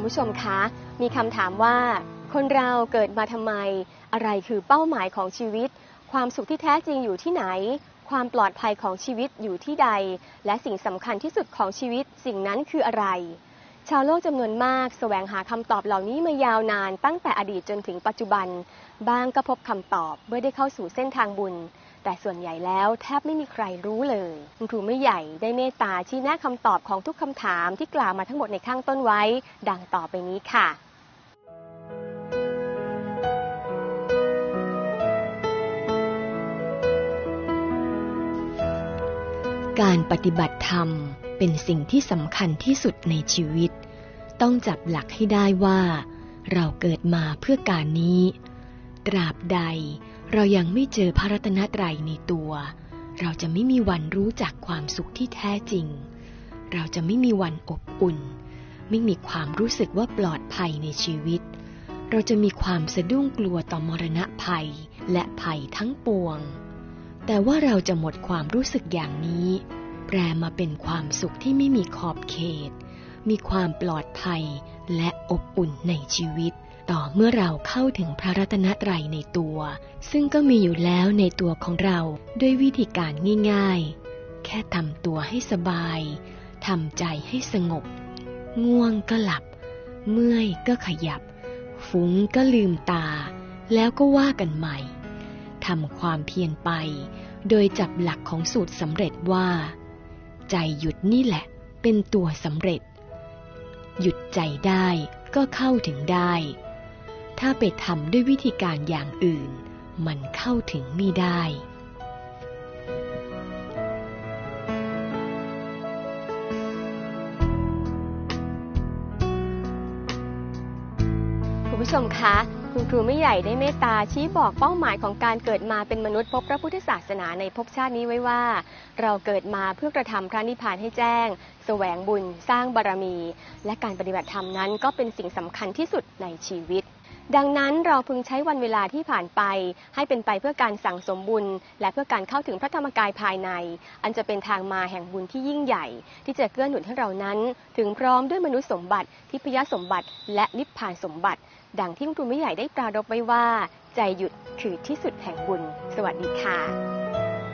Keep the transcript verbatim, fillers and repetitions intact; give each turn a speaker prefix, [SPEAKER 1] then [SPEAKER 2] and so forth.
[SPEAKER 1] ผู้ชมคะมีคำถามว่าคนเราเกิดมาทำไมอะไรคือเป้าหมายของชีวิตความสุขที่แท้จริงอยู่ที่ไหนความปลอดภัยของชีวิตอยู่ที่ใดและสิ่งสำคัญที่สุดของชีวิตสิ่งนั้นคืออะไรชาวโลกจำนวนมากแสวงหาคำตอบเหล่านี้มายาวนานตั้งแต่อดีตจนถึงปัจจุบันบางก็พบคำตอบเมื่อได้เข้าสู่เส้นทางบุญแต่ส่วนใหญ่แล้วแทบไม่มีใครรู้เลยคุณครูไม่ใหญ่ได้เมตตาชี้แนะคำตอบของทุกคำถามที่กล่าวมาทั้งหมดในข้างต้นไว้ดังต่อไปนี้ค่ะ
[SPEAKER 2] การปฏิบัติธรรมเป็นสิ่งที่สำคัญที่สุดในชีวิตต้องจับหลักให้ได้ว่าเราเกิดมาเพื่อการนี้ตราบใดเรายังไม่เจอพระรัตนตรัยในตัวเราจะไม่มีวันรู้จักความสุขที่แท้จริงเราจะไม่มีวันอบอุ่นไม่มีความรู้สึกว่าปลอดภัยในชีวิตเราจะมีความสะดุ้งกลัวต่อมรณะภัยและภัยทั้งปวงแต่ว่าเราจะหมดความรู้สึกอย่างนี้แปลมาเป็นความสุขที่ไม่มีขอบเขตมีความปลอดภัยและอบอุ่นในชีวิตต่อเมื่อเราเข้าถึงพระรัตนตรัยในตัวซึ่งก็มีอยู่แล้วในตัวของเราด้วยวิธีการง่ายๆแค่ทำตัวให้สบายทำใจให้สงบง่วงก็หลับเมื่อยก็ขยับฟุ้งก็ลืมตาแล้วก็ว่ากันใหม่ทำความเพียรไปโดยจับหลักของสูตรสำเร็จว่าใจหยุดนี่แหละเป็นตัวสำเร็จหยุดใจได้ก็เข้าถึงได้ถ้าไปทำด้วยวิธีการอย่างอื่นมันเข้าถึงไม่ได้
[SPEAKER 1] คุณผู้ชมคะคุณครูไม่ใหญ่ได้เมตตาชี้บอกเป้าหมายของการเกิดมาเป็นมนุษย์พบพระพุทธศาสนาในภพชาตินี้ไว้ว่าเราเกิดมาเพื่อกระทำพระนิพพานให้แจ้งแสวงบุญสร้างบารมีและการปฏิบัติธรรมนั้นก็เป็นสิ่งสำคัญที่สุดในชีวิตดังนั้นเราพึงใช้วันเวลาที่ผ่านไปให้เป็นไปเพื่อการสั่งสมบุญและเพื่อการเข้าถึงพระธรรมกายภายในอันจะเป็นทางมาแห่งบุญที่ยิ่งใหญ่ที่จะเกื้อหนุนให้เรานั้นถึงพร้อมด้วยมนุษย์สมบัติทิพยสมบัติและนิพพานสมบัติดังที่คุณครูไม่ใหญ่ได้ปรารภไว้ว่าใจหยุดคือที่สุดแห่งบุญสวัสดีค่ะ